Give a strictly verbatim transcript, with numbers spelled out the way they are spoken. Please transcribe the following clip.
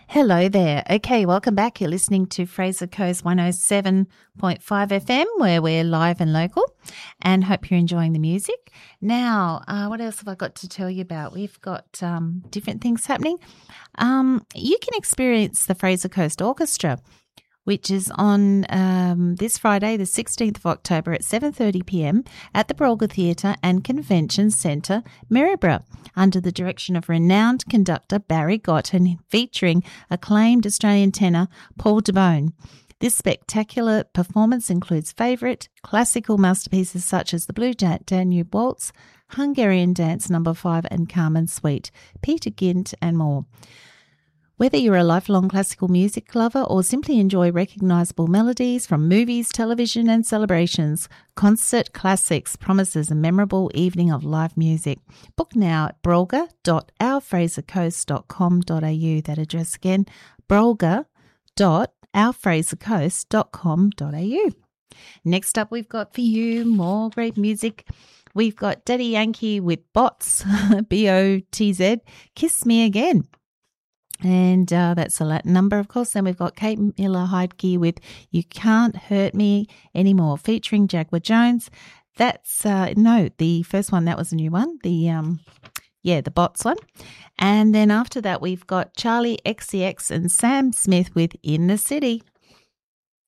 Hello there. Okay, welcome back. You're listening to Fraser Coast one oh seven point five F M, where we're live and local, and hope you're enjoying the music. Now, uh, what else have I got to tell you about? We've got um, different things happening. Um, you can experience the Fraser Coast Orchestra, which is on um, this Friday, the sixteenth of October at seven thirty p m at the Brolga Theatre and Convention Centre, Maryborough, under the direction of renowned conductor Barry Gott and featuring acclaimed Australian tenor Paul DeBone. This spectacular performance includes favourite classical masterpieces such as the Blue Danube Waltz, Hungarian Dance Number five and Carmen Suite, Peter Gint and more. Whether you're a lifelong classical music lover or simply enjoy recognisable melodies from movies, television and celebrations, Concert Classics promises a memorable evening of live music. Book now at brolga dot our fraser coast dot com dot a u. That address again, brolga dot our fraser coast dot com dot a u. Next up, we've got for you more great music. We've got Daddy Yankee with Bots, B O T Z, Kiss Me Again. And uh, that's a Latin number, of course. Then we've got Kate Miller Heidke with You Can't Hurt Me Anymore, featuring Jaguar Jones. That's, uh, no, the first one, that was a new one. The, um, yeah, the Bots one. And then after that, we've got Charlie X C X and Sam Smith with In the City.